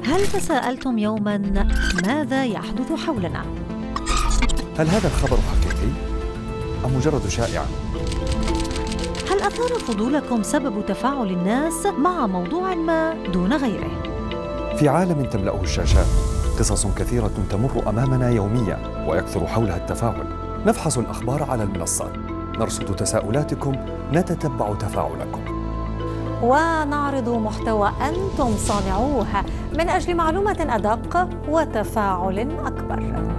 هل تساءلتم يوما ماذا يحدث حولنا؟ هل هذا الخبر حقيقي أم مجرد شائعة؟ هل أثار فضولكم سبب تفاعل الناس مع موضوع ما دون غيره؟ في عالم تملأه الشاشات قصص كثيرة تمر أمامنا يوميا ويكثر حولها التفاعل. نفحص الأخبار على المنصات، نرصد تساؤلاتكم، نتتبع تفاعلكم، ونعرض محتوى أنتم صانعوه من أجل معلومة أدق وتفاعل أكبر.